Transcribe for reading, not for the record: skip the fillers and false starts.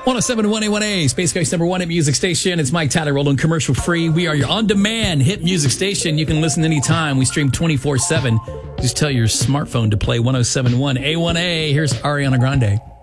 1071 A1A, Space Coast number one hit music station. It's Mike Tyler rolling commercial free. We are your on-demand hit music station. You can listen anytime. We stream 24/7. Just tell your smartphone to play 1071 A1A. Here's Ariana Grande.